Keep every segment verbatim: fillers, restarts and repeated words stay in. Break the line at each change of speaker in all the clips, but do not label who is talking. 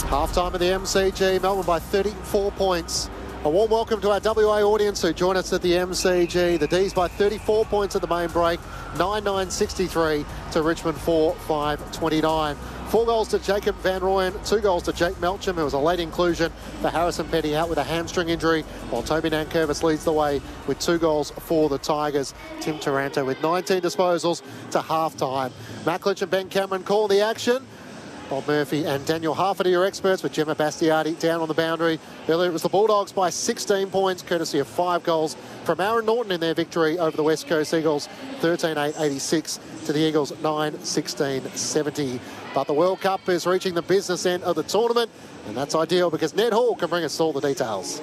Half-time at the M C G, Melbourne by thirty-four points. A warm welcome to our W A audience who join us at the M C G. The D's by thirty-four points at the main break, nine nine sixty-three to Richmond four five twenty-nine. Four goals to Jacob Van Rooyen, two goals to Jake Melcham, who was a late inclusion for Harrison Petty out with a hamstring injury, while Toby Nankervis leads the way with two goals for the Tigers. Tim Taranto with nineteen disposals to half-time. Matt Clich and Ben Cameron call the action. Bob Murphy and Daniel Harford are your experts, with Gemma Bastiardi down on the boundary. Earlier it was the Bulldogs by sixteen points, courtesy of five goals from Aaron Norton in their victory over the West Coast Eagles, thirteen eight eighty-six to the Eagles, nine sixteen seventy. But the World Cup is reaching the business end of the tournament, and that's ideal because Ned Hall can bring us all the details.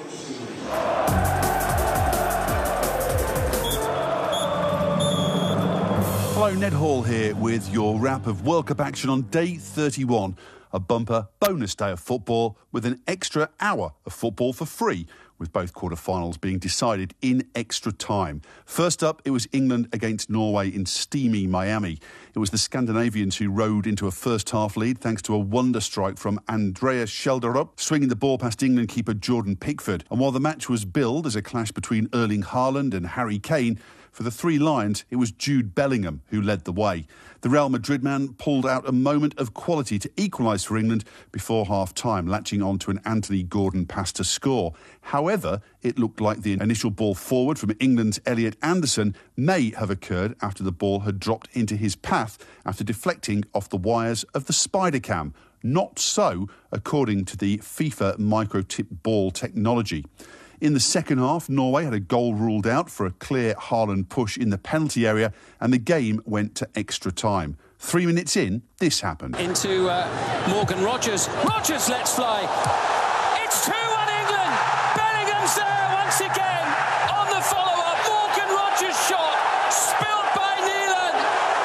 Hello, Ned Hall here with your wrap of World Cup action on day thirty-one. A bumper bonus day of football with an extra hour of football for free, with both quarter-finals being decided in extra time. First up, it was England against Norway in steamy Miami. It was the Scandinavians who rode into a first-half lead thanks to a wonder strike from Andreas Schelderup, swinging the ball past England keeper Jordan Pickford. And while the match was billed as a clash between Erling Haaland and Harry Kane, for the Three Lions, it was Jude Bellingham who led the way. The Real Madrid man pulled out a moment of quality to equalise for England before half-time, latching on to an Anthony Gordon pass to score. However, it looked like the initial ball forward from England's Elliot Anderson may have occurred after the ball had dropped into his path after deflecting off the wires of the Spider Cam. Not so, according to the FIFA microtip ball technology. In the second half, Norway had a goal ruled out for a clear Haaland push in the penalty area, and the game went to extra time. Three minutes in, this happened.
Into uh, Morgan Rogers. Rogers lets fly. It's two one England. Bellingham's there once again on the follow-up. Morgan Rogers shot, spilled by Neelan.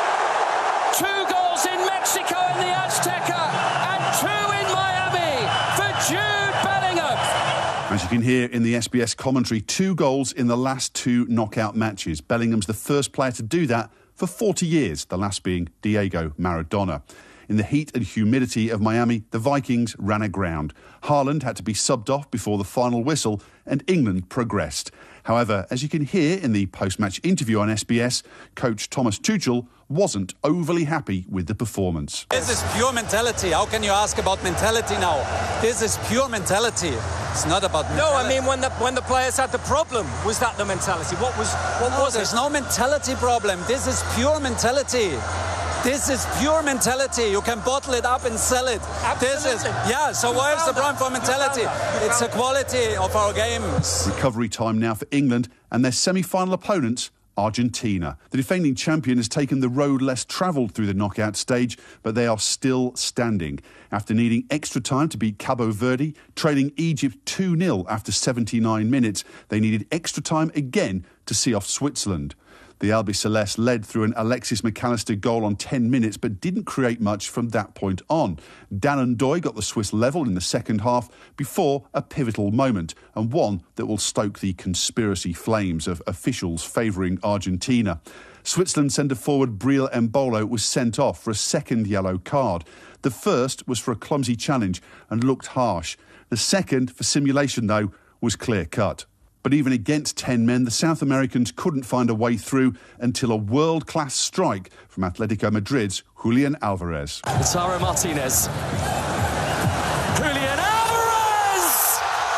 Two goals in Mexico in the Azteca, and two in Miami for Jude Bellingham.
As you can hear in the S B S commentary, two goals in the last two knockout matches. Bellingham's the first player to do that for forty years, the last being Diego Maradona. In the heat and humidity of Miami, the Vikings ran aground. Haaland had to be subbed off before the final whistle, and England progressed. However, as you can hear in the post-match interview on S B S, coach Thomas Tuchel wasn't overly happy with the performance.
This is pure mentality. How can you ask about mentality now? This is pure mentality. It's not about mentality.
No, I mean, when the when the players had the problem, was that the mentality? What was what
no,
was
there's
it?
no mentality problem. This is pure mentality. This is pure mentality. You can bottle it up and sell it.
Absolutely.
This is, yeah, so why is the problem for mentality? It's the quality of our games.
Recovery time now for England and their semi-final opponents, Argentina. The defending champion has taken the road less travelled through the knockout stage, but they are still standing. After needing extra time to beat Cabo Verde, trailing Egypt two nil after seventy-nine minutes, they needed extra time again to see off Switzerland. The Albiceleste led through an Alexis McAllister goal on ten minutes, but didn't create much from that point on. Dan Ndoye got the Swiss level in the second half before a pivotal moment, and one that will stoke the conspiracy flames of officials favouring Argentina. Switzerland centre-forward Briel Embolo was sent off for a second yellow card. The first was for a clumsy challenge and looked harsh. The second, for simulation though, was clear-cut. But even against ten men, the South Americans couldn't find a way through until a world-class strike from Atletico Madrid's Julian Alvarez.
Lautaro Martinez. Julian Alvarez!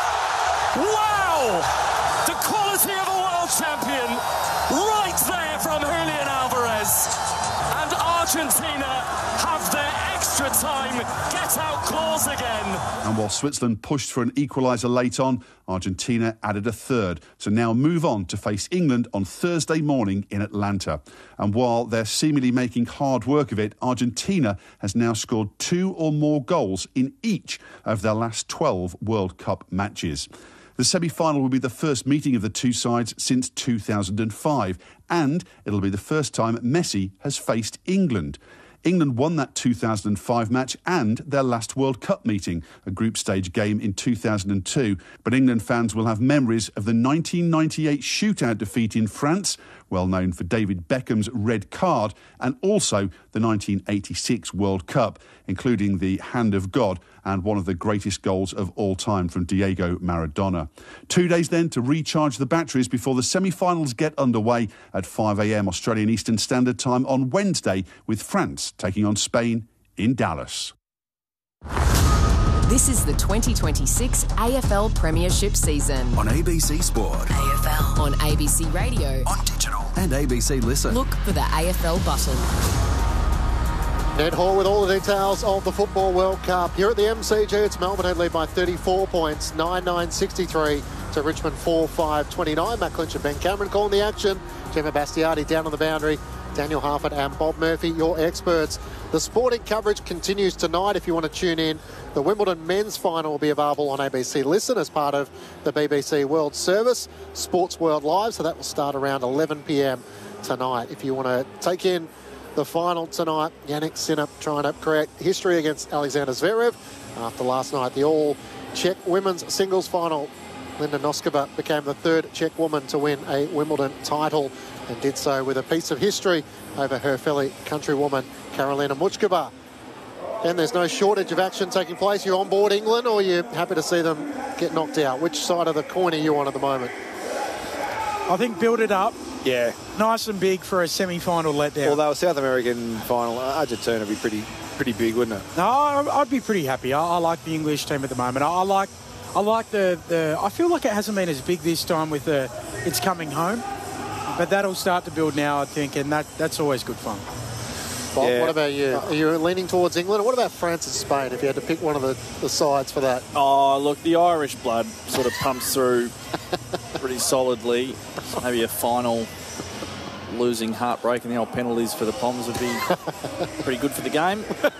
Wow! The quality of a world champion right there from Julian Alvarez. And Argentina have their extra time get-out clause again.
And while Switzerland pushed for an equaliser late on, Argentina added a third to now move on to face England on Thursday morning in Atlanta. And while they're seemingly making hard work of it, Argentina has now scored two or more goals in each of their last twelve World Cup matches. The semi-final will be the first meeting of the two sides since two thousand five, and it'll be the first time Messi has faced England. England won that two thousand five match and their last World Cup meeting, a group stage game in two thousand two. But England fans will have memories of the nineteen ninety-eight shootout defeat in France, well known for David Beckham's red card and also the nineteen eighty-six World Cup, including the Hand of God and one of the greatest goals of all time from Diego Maradona. Two days then to recharge the batteries before the semi-finals get underway at five a m Australian Eastern Standard Time on Wednesday, with France taking on Spain in Dallas.
This is the twenty twenty-six A F L Premiership season.
On A B C Sport.
A F L. On A B C Radio.
On digital. And A B C Listen.
Look for the A F L button.
Ned Hall with all the details of the Football World Cup. Here at the M C G, it's Melbourne who lead by thirty-four points, nine nine sixty-three to Richmond four five twenty-nine. Matt Clinch and Ben Cameron calling the action. Gemma Bastiardi down on the boundary. Daniel Harford and Bob Murphy, your experts. The sporting coverage continues tonight. If you want to tune in, the Wimbledon men's final will be available on A B C Listen as part of the B B C World Service, Sports World Live, so that will start around eleven p m tonight. If you want to take in the final tonight, Jannik Sinner trying to create history against Alexander Zverev. After last night, the all-Czech women's singles final, Linda Noskova became the third Czech woman to win a Wimbledon title and did so with a piece of history over her fellow countrywoman, Karolina Muchkova. And there's no shortage of action taking place. You're on board England, or you're happy to see them get knocked out? Which side of the coin are you on at the moment?
I think build it up.
Yeah.
Nice and big for a semi-final letdown.
Although a South American final, Argentina would be pretty pretty big, wouldn't it?
No, I'd be pretty happy. I, I like the English team at the moment. I, I like I like the, the... I feel like it hasn't been as big this time with the... It's coming home. But that'll start to build now, I think, and that that's always good fun.
Bob,
Yeah.
what about you? Are you leaning towards England? Or what about France and Spain, if you had to pick one of the, the sides for that?
Oh, look, the Irish blood sort of pumps through pretty solidly. Maybe a final losing heartbreak and the old penalties for the Poms would be pretty good for the game.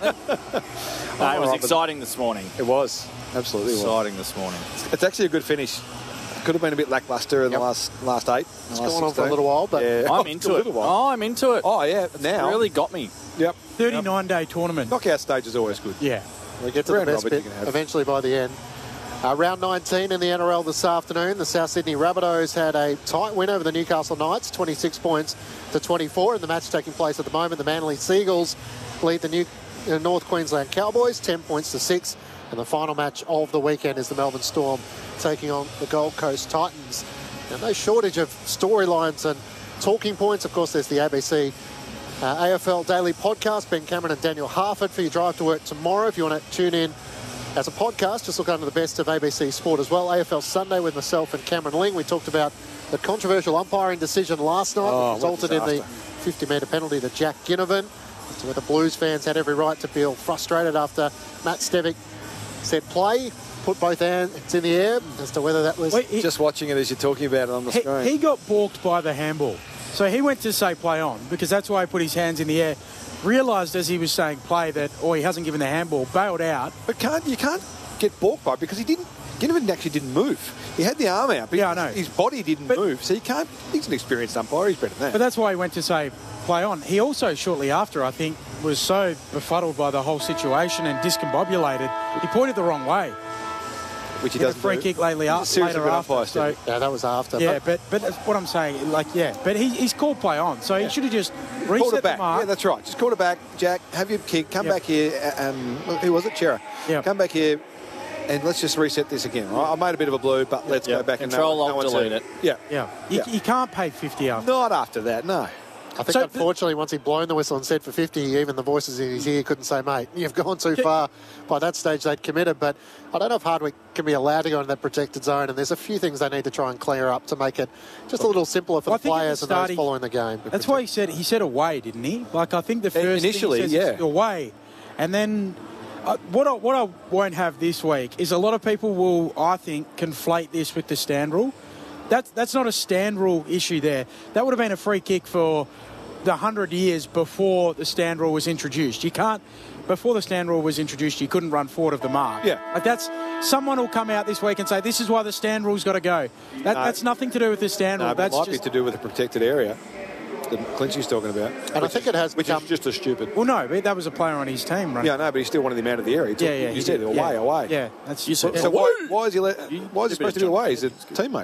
No, it was exciting this morning.
It was. Absolutely was.
Exciting this morning.
It's actually a good finish. Could have been a bit lacklustre in
Yep.
the last last eight.
It's gone on for a little while, but
yeah.
I'm
Oh,
into
a
it.
little while.
Oh, I'm into it.
Oh, yeah, now.
It's really got me.
Yep.
thirty-nine day tournament.
Knockout stage is always good.
Yeah.
we get to
Round
the best
robin
bit
you can have.
eventually by the end. Uh, round nineteen in the N R L this afternoon. The South Sydney Rabbitohs had a tight win over the Newcastle Knights, twenty-six points to twenty-four. In the match taking place at the moment, the Manly Seagulls lead the New uh, North Queensland Cowboys, ten points to six. And the final match of the weekend is the Melbourne Storm taking on the Gold Coast Titans. And no shortage of storylines and talking points. Of course, there's the A B C uh, A F L Daily Podcast. Ben Cameron and Daniel Harford for your drive to work tomorrow. If you want to tune in as a podcast, just look under the best of A B C Sport as well. A F L Sunday with myself and Cameron Ling. We talked about the controversial umpiring decision last night,
Oh,
which resulted in the fifty metre penalty to Jack Ginnivan. As to where the Blues fans had every right to feel frustrated after Matt Stevic said play, put both hands in the air, as to whether that was...
Wait, he,
Just watching it as you're talking about it on the
he,
screen.
he got balked by the handball. So he went to say play on, because that's why he put his hands in the air. Realised as he was saying play that, or he hasn't given the handball, bailed out.
But can't you can't get balked by it because he didn't. Ginnivan actually didn't move. He had the arm out, but
Yeah, I know.
his body didn't
But-
move. So you can't. He's an experienced umpire. He's better than that.
But that's why he went to say play on. He also, shortly after, I think, was so befuddled by the whole situation and discombobulated, he pointed the wrong way.
Which he
Hit a
doesn't
free
do.
kick lately
He's a
up,
seriously
later
good
after.
umpire,
So,
Stevie.
Yeah, that was after.
yeah,
But
but, but that's what I'm saying. Like, yeah, but he, he's called play on. So he should have just
Called
reset
it
the
back.
mark.
Yeah, that's right. Just called it back. Jack, have your kick. Come
Yep.
back here. uh, Um, who was it? Chera.
Yep.
Come back here, and let's just reset this again. Right? I made a bit of a blue, but let's
Yep.
go back
Control,
and no,
Alt,
no
delete
one's-
it.
Yeah.
Yeah, you,
Yeah.
you can't pay fifty after.
Not after that. No.
I think,
So-
unfortunately, once he'd blown the whistle and said for fifty, even the voices in his ear couldn't say, mate, you've gone too far. By that stage, they'd committed. But I don't know if Hardwick can be allowed to go into that protected zone. And there's a few things they need to try and clear up to make it just a little simpler for
Well, I
the
think at the
players and
start
those
he-
following the game.
That's why he said he said away, didn't he? Like I think the first
Initially,
thing he says is
yeah.
away, and then uh, what I, what I won't have this week is a lot of people will, I think, conflate this with the stand rule. That's that's not a stand rule issue there. That would have been a free kick for the hundred years before the stand rule was introduced. You can't. Before the stand rule was introduced, you couldn't run forward of the mark.
Yeah.
Like that's someone will come out this week and say this is why the stand rule's got to go. That,
No.
That's nothing to do with the stand
No,
rule.
but it
That's
might
just
be to do with the protected area that Clinchy's talking about.
And I think it has
Which
become...
is just as stupid.
well, no, but that was a player on his team running.
Yeah, no, but he still wanted him out of the area. He took-
Yeah, yeah.
You
he
said
did.
away,
yeah.
away.
Yeah, that's
You said
yeah.
So
away.
why, why is he let, why is he supposed to be away? He's a teammate.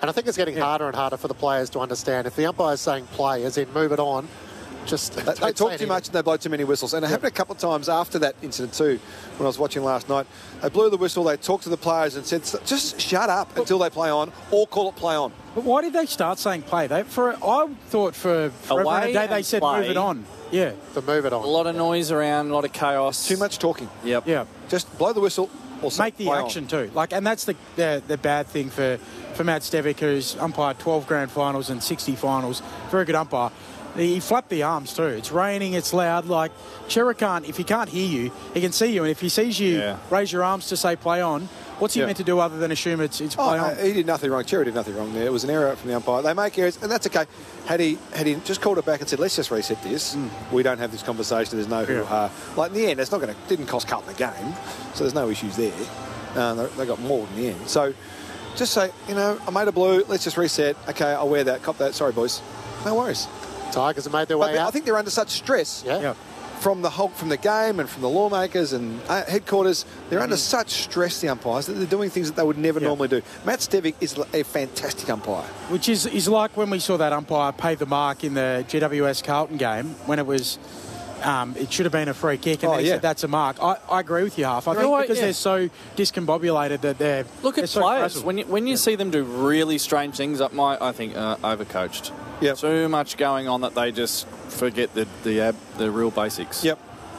And I think it's getting
Yeah.
harder and harder for the players to understand. If the umpire's saying play, as in move it on, just
They,
don't
they
say
talk too
anything.
much and they blow too many whistles. And it happened a couple of times after that incident too, when I was watching last night. They blew the whistle, they talked to the players and said, just shut up until they play on or call it play on.
But why did they start saying play? They for I thought for forever and
Away
a day they
and
said
play.
move it on. Yeah,
To move it on.
A lot of noise around, a lot of chaos.
Too much talking.
Yep.
yeah.
Just blow the whistle or say
Make the
play on.
action too. Like, and that's the, the the bad thing for for Matt Stevic, who's umpired twelve grand finals and sixty finals. Very good umpire. He flapped the arms too. It's raining, it's loud. Like, Chera can't, if he can't hear you, he can see you. And if he sees you
Yeah.
raise your arms to say play on, what's he
Yeah.
meant to do other than assume it's, it's
Oh,
play
no,
on?
he did nothing wrong. Cherry did nothing wrong there. It was an error from the umpire. They make errors, and that's okay. Had he had he just called it back and said, let's just reset this, we don't have this conversation, there's no hoo-ha. Like, in the end, it's not going to, didn't cost Carlton the game, so there's no issues there. Uh, they, they got more in the end. So just say, you know, I made a blue, let's just reset. Okay, I'll wear that, cop that. Sorry, boys. No worries.
Tigers have made their
But
way
they-
out.
I think they're under such stress.
yeah.
Yeah.
From the whole, from the game and from the lawmakers and uh, headquarters, they're under such stress, the umpires, that they're doing things that they would never
Yeah.
normally do. Matt Stevic is a fantastic umpire.
Which is, is like when we saw that umpire pay the mark in the G W S Carlton game when it was, um, it should have been a free kick, and
Oh,
they
yeah.
said that's a mark. I, I agree with you, Half. I
You know
think
what?
because
Yeah.
they're so discombobulated that they're
Look
they're
at
so
players.
frazzled.
When you, when you see them do really strange things, up my I think uh, overcoached.
Yep.
Too much going on that they just forget the the, ab, the real basics.
Yep.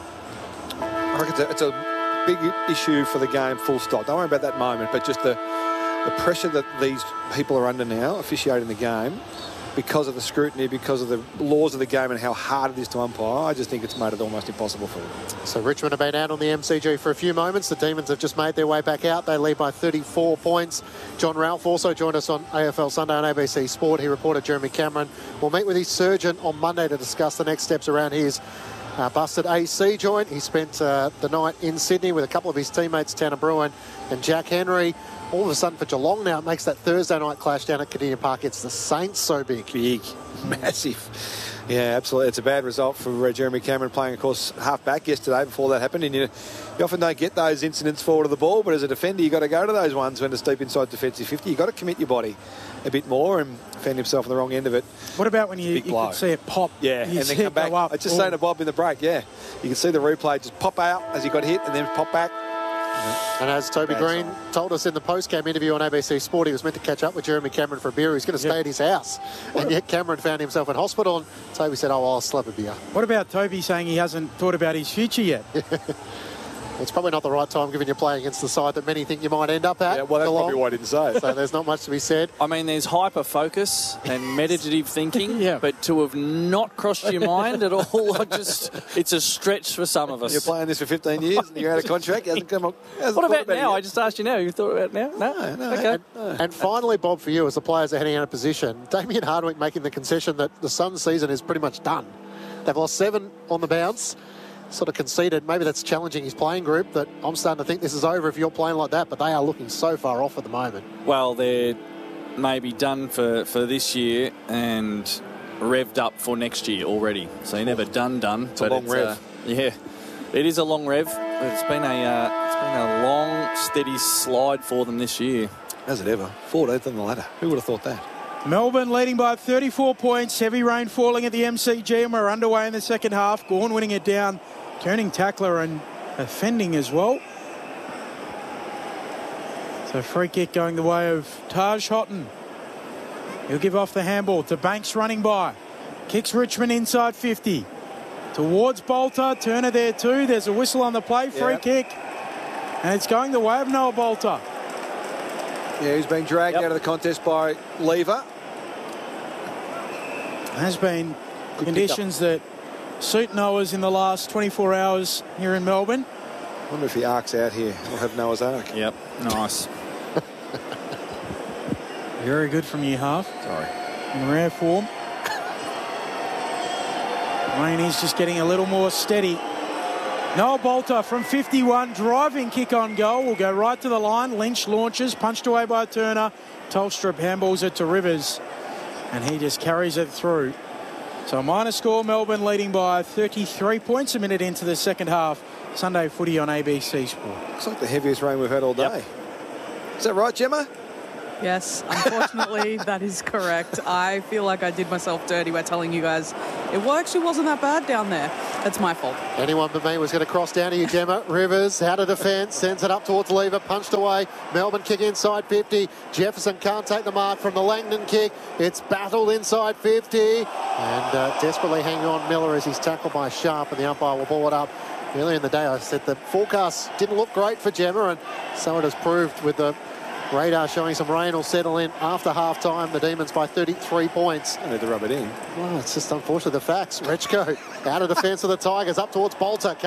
I reckon it's a, it's a big issue for the game, full stop. Don't worry about that moment, but just the, the pressure that these people are under now, officiating the game, because of the scrutiny, because of the laws of the game and how hard it is to umpire, I just think it's made it almost impossible for them.
So Richmond have been out on the M C G for a few moments. The Demons have just made their way back out. They lead by thirty-four points. John Ralph also joined us on A F L Sunday on A B C Sport. He reported Jeremy Cameron will meet with his surgeon on Monday to discuss the next steps around his uh, busted A C joint. He spent uh, the night in Sydney with a couple of his teammates, Tanner Bruin and Jack Henry. All of a sudden for Geelong now, it makes that Thursday night clash down at Cardinia Park. It's the Saints so big.
Big. Massive. Yeah, absolutely. It's a bad result for uh, Jeremy Cameron playing, of course, half-back yesterday before that happened. And you, you often don't get those incidents forward of the ball, but as a defender, you've got to go to those ones when it's deep inside defensive fifty. You've got to commit your body a bit more, and found himself on the wrong end of it.
What about when you,
Big
you
blow.
could see it pop?
Yeah,
you
and
see
then come
it go
back.
up.
I just
Ooh.
saying to Bob in the break, yeah. You can see the replay just pop out as he got hit and then pop back.
And as Toby
Bad
Green
sign.
told us in the post-game interview on A B C Sport, he was meant to catch up with Jeremy Cameron for a beer. He was going to stay
Yeah.
at his house. And yet Cameron found himself in hospital, and Toby said, oh, well, I'll slap a beer.
What about Toby saying he hasn't thought about his future yet?
It's probably not the right time given you're playing against the side that many think you might end up at.
Yeah, well, that's
Geelong.
probably why I didn't say it.
So there's not much to be said.
I mean, there's hyper focus and meditative thinking,
Yeah.
but to have not crossed your mind at all, I just it's a stretch for some of us.
You're playing this for fifteen years and you're out of contract. Hasn't come on, hasn't
What
thought
about now?
it
I
yet.
just asked you now. You thought about it now? No,
no,
okay.
And, and finally, Bob, for you, as the players are heading out of position, Damien Hardwick making the concession that the Suns' season is pretty much done. They've lost seven on the bounce, sort of conceded. Maybe that's challenging his playing group, that I'm starting to think this is over if you're playing like that, but they are looking so far off at the moment.
Well, they're maybe done for, for this year and revved up for next year already. So you're never done, done.
It's a long rev.
Uh, yeah, it is a long rev, but it's been a uh, it's been a long, steady slide for them this year.
Has it ever? fourteenth on the ladder. Who would have thought that?
Melbourne leading by thirty-four points. Heavy rain falling at the M C G, and we're underway in the second half. Gawn winning it down, turning tackler and offending as well. So free kick going the way of Taj Houghton. He'll give off the handball to Banks running by. Kicks Richmond inside fifty. Towards Bolter. Turner there too. There's a whistle on the play. Free
Yeah.
kick. And it's going the way of Noah Bolter.
Yeah, he's being dragged
Yep.
out of the contest by Lever.
Has been
Good
conditions that suit Noah's in the last twenty-four hours here in Melbourne.
I wonder if he arcs out here. We'll have Noah's Ark.
Yep, nice.
Very good from you, Half.
Sorry.
In rare form. Rainey's just getting a little more steady. Noah Bolter from fifty-one, driving kick on goal. Will go right to the line. Lynch launches, punched away by Turner. Tolstrup handballs it to Rivers, and he just carries it through. So a minor score, Melbourne leading by thirty-three points a minute into the second half. Sunday footy on A B C Sport.
Looks like the heaviest rain we've had all day.
Yep.
Is that right, Gemma?
Yes, unfortunately, that is correct. I feel like I did myself dirty by telling you guys it actually wasn't that bad down there. That's my fault.
Anyone but me was going to cross down to you, Gemma. Rivers out of defence, sends it up towards Lever, punched away. Melbourne kick inside fifty. Jefferson can't take the mark from the Langdon kick. It's battled inside fifty. And uh, desperately hanging on Miller as he's tackled by Sharp, and the umpire will ball it up. Earlier in the day, I said the forecast didn't look great for Gemma, and so it has proved with the radar showing some rain will settle in after half-time. The Demons by thirty-three points.
I need to rub it in.
Well, it's just unfortunate the facts. Rechko out of defence of the Tigers, up towards Bolter.